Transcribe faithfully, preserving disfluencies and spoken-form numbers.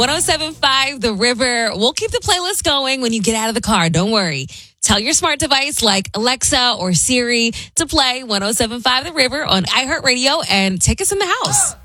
one oh seven point five The River. We'll keep the playlist going when you get out of the car. Don't worry. Tell your smart device like Alexa or Siri to play one oh seven point five The River on iHeartRadio and take us in the house.